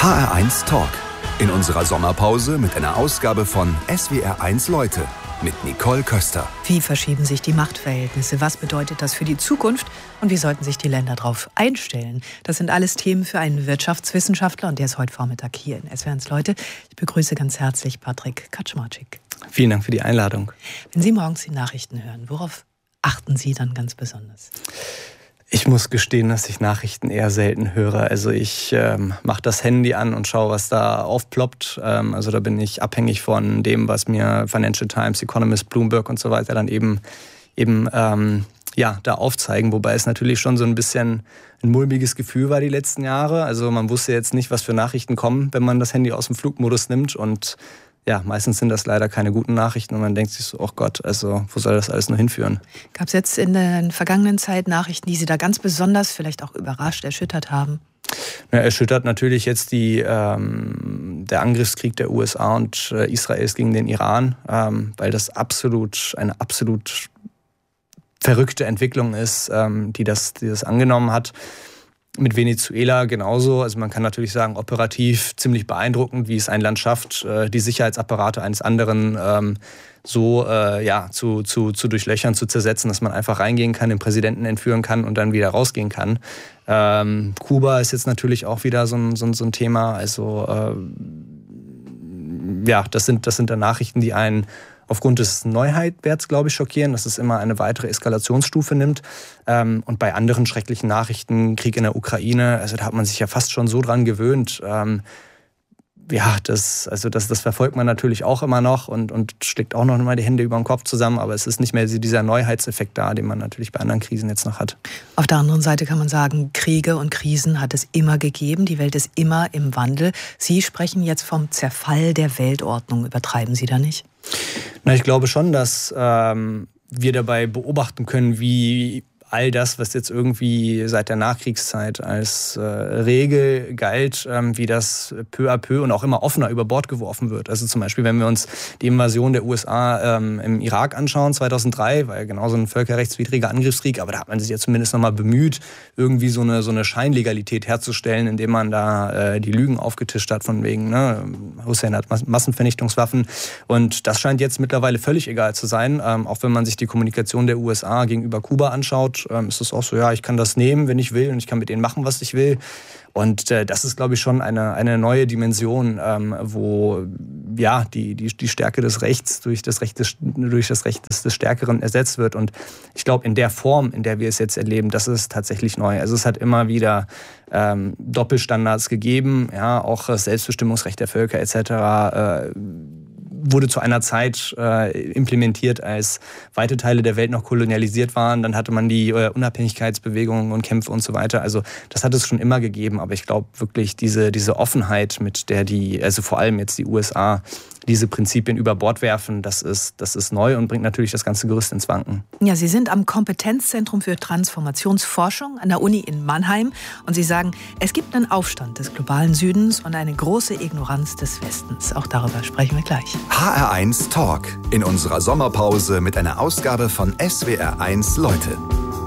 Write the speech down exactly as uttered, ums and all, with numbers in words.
H R eins Talk. In unserer Sommerpause mit einer Ausgabe von S W R eins Leute mit Nicole Köster. Wie verschieben sich die Machtverhältnisse? Was bedeutet das für die Zukunft? Und wie sollten sich die Länder darauf einstellen? Das sind alles Themen für einen Wirtschaftswissenschaftler und der ist heute Vormittag hier in S W R eins Leute. Ich begrüße ganz herzlich Patrick Kaczmarczyk. Vielen Dank für die Einladung. Wenn Sie morgens die Nachrichten hören, worauf achten Sie dann ganz besonders? Ich muss gestehen, dass ich Nachrichten eher selten höre. Also ich ähm, mache das Handy an und schaue, was da aufploppt. Ähm, also da bin ich abhängig von dem, was mir Financial Times, Economist, Bloomberg und so weiter dann eben, eben ähm, ja, da aufzeigen. Wobei es natürlich schon so ein bisschen ein mulmiges Gefühl war die letzten Jahre. Also man wusste jetzt nicht, was für Nachrichten kommen, wenn man das Handy aus dem Flugmodus nimmt. Und ja, meistens sind das leider keine guten Nachrichten und man denkt sich so, oh Gott, also wo soll das alles nur hinführen? Gab es jetzt in der vergangenen Zeit Nachrichten, die Sie da ganz besonders vielleicht auch überrascht, erschüttert haben? Ja, erschüttert natürlich jetzt die, ähm, der Angriffskrieg der U S A und äh, Israels gegen den Iran, ähm, weil das absolut eine absolut verrückte Entwicklung ist, ähm, die, das, die das angenommen hat. Mit Venezuela genauso. Also man kann natürlich sagen, operativ ziemlich beeindruckend, wie es ein Land schafft, die Sicherheitsapparate eines anderen ähm, so äh, ja, zu, zu, zu durchlöchern, zu zersetzen, dass man einfach reingehen kann, den Präsidenten entführen kann und dann wieder rausgehen kann. Ähm, Kuba ist jetzt natürlich auch wieder so ein, so ein, so ein Thema. Also äh, ja, das sind, das sind dann Nachrichten, die einen aufgrund des Neuheitwerts, glaube ich, schockieren, dass es immer eine weitere Eskalationsstufe nimmt. Ähm, und bei anderen schrecklichen Nachrichten, Krieg in der Ukraine, also da hat man sich ja fast schon so dran gewöhnt. Ähm, ja, das, also das, das verfolgt man natürlich auch immer noch und, und schlägt auch noch mal die Hände über den Kopf zusammen. Aber es ist nicht mehr dieser Neuheitseffekt da, den man natürlich bei anderen Krisen jetzt noch hat. Auf der anderen Seite kann man sagen, Kriege und Krisen hat es immer gegeben. Die Welt ist immer im Wandel. Sie sprechen jetzt vom Zerfall der Weltordnung. Übertreiben Sie da nicht? Na, ich glaube schon, dass ähm, wir dabei beobachten können, wie all das, was jetzt irgendwie seit der Nachkriegszeit als äh, Regel galt, ähm, wie das peu à peu und auch immer offener über Bord geworfen wird. Also zum Beispiel, wenn wir uns die Invasion der U S A ähm, im Irak anschauen, zweitausenddrei, war ja genau so ein völkerrechtswidriger Angriffskrieg, aber da hat man sich ja zumindest noch mal bemüht, irgendwie so eine, so eine Scheinlegalität herzustellen, indem man da äh, die Lügen aufgetischt hat von wegen, ne, Hussein hat Mas- Massenvernichtungswaffen und das scheint jetzt mittlerweile völlig egal zu sein, ähm, auch wenn man sich die Kommunikation der U S A gegenüber Kuba anschaut, ist es auch so, ja, ich kann das nehmen, wenn ich will und ich kann mit denen machen, was ich will. Und äh, das ist, glaube ich, schon eine, eine neue Dimension, ähm, wo ja, die, die, die Stärke des Rechts durch das Recht des, durch das Recht des, des Stärkeren ersetzt wird. Und ich glaube, in der Form, in der wir es jetzt erleben, das ist tatsächlich neu. Also es hat immer wieder ähm, Doppelstandards gegeben, ja, auch das Selbstbestimmungsrecht der Völker et cetera äh, wurde zu einer Zeit äh, implementiert, als weite Teile der Welt noch kolonialisiert waren. Dann hatte man die äh, Unabhängigkeitsbewegungen und Kämpfe und so weiter. Also das hat es schon immer gegeben. Aber ich glaube wirklich, diese, diese Offenheit, mit der die, also vor allem jetzt die U S A, diese Prinzipien über Bord werfen, das ist, das ist neu und bringt natürlich das ganze Gerüst ins Wanken. Ja, Sie sind am Kompetenzzentrum für Transformationsforschung an der Uni in Mannheim und Sie sagen, es gibt einen Aufstand des globalen Südens und eine große Ignoranz des Westens. Auch darüber sprechen wir gleich. H R eins Talk. In unserer Sommerpause mit einer Ausgabe von S W R eins Leute.